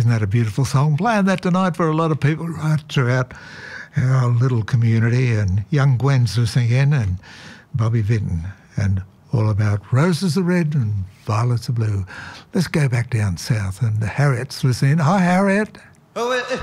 Isn't that a beautiful song? Playing that tonight for a lot of people right throughout our little community. And young Gwen's listening in, and Bobby Vinton, and all about roses are red and violets are blue. Let's go back down south, and Harriet's listening. Hi, Harriet. Oh,